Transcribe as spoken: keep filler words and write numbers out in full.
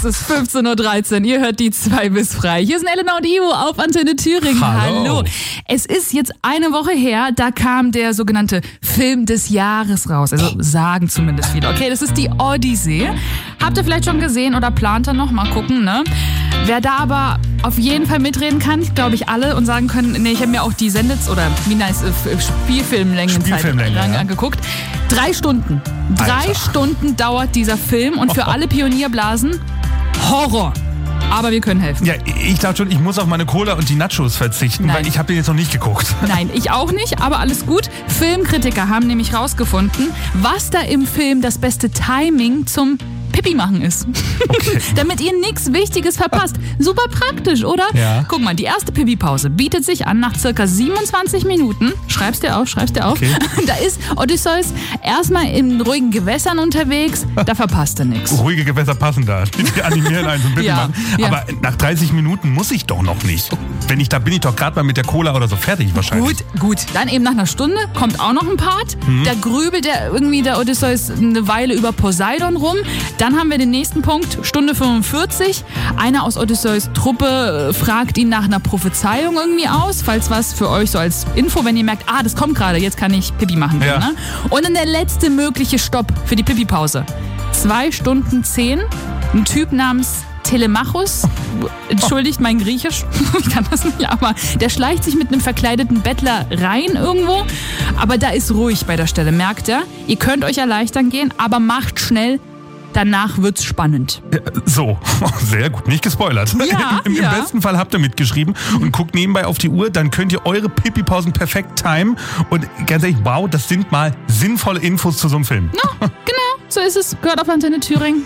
Es ist fünfzehn Uhr dreizehn, ihr hört die zwei bis frei. Hier sind Elena und Ivo auf Antenne Thüringen. Hallo. Hallo. Es ist jetzt eine Woche her, da kam der sogenannte Film des Jahres raus. Also sagen zumindest viele. Okay, das ist die Odyssee. Habt ihr vielleicht schon gesehen oder plant ihr noch? Mal gucken, ne? Wer da aber auf jeden Fall mitreden kann, glaube ich alle, und sagen können, nee, ich habe mir auch die Sendets- oder wie nice äh, Spielfilmlängen Spielfilmlänge, lang ja. angeguckt. Drei Stunden. Drei Alter. Stunden dauert dieser Film und für alle Pionierblasen Horror. Aber wir können helfen. Ja, ich dachte schon, ich muss auf meine Cola und die Nachos verzichten, Nein. weil ich habe den jetzt noch nicht geguckt. Nein, ich auch nicht, aber alles gut. Filmkritiker haben nämlich rausgefunden, was da im Film das beste Timing zum Pipi machen ist. Okay. Damit ihr nichts Wichtiges verpasst. Super praktisch, oder? Ja. Guck mal, die erste Pipi-Pause bietet sich an nach circa siebenundzwanzig Minuten. Schreib's dir auf, schreib's dir auf. Okay. Da ist Odysseus erstmal in ruhigen Gewässern unterwegs. Da verpasst er nichts. Ruhige Gewässer passen da. Die animieren einen so ein bisschen. Ja, machen. ja. Aber nach dreißig Minuten muss ich doch noch nicht. Wenn ich da bin, ich doch gerade mal mit der Cola oder so fertig wahrscheinlich. Gut, gut. Dann eben nach einer Stunde kommt auch noch ein Part. Mhm. Da grübelt der irgendwie der Odysseus eine Weile über Poseidon rum. Dann haben wir den nächsten Punkt, Stunde fünfundvierzig. Einer aus Odysseus Truppe äh, fragt ihn nach einer Prophezeiung irgendwie aus. Falls was für euch so als Info, wenn ihr merkt, ah, das kommt gerade, jetzt kann ich Pipi machen. Ja. Ne? Und dann der letzte mögliche Stopp für die Pipi-Pause. Zwei Stunden zehn. Ein Typ namens Telemachus, entschuldigt mein Griechisch, ich kann das nicht, aber der schleicht sich mit einem verkleideten Bettler rein irgendwo, aber da ist ruhig bei der Stelle, merkt ihr? Ihr könnt euch erleichtern gehen, aber macht schnell, danach wird's spannend. Ja, so, sehr gut, nicht gespoilert. Ja, Im, im ja. besten Fall habt ihr mitgeschrieben und guckt nebenbei auf die Uhr, dann könnt ihr eure Pipi-Pausen perfekt timen. Und ganz ehrlich, wow, das sind mal sinnvolle Infos zu so einem Film. No, genau, so ist es, gehört auf Antenne Thüringen.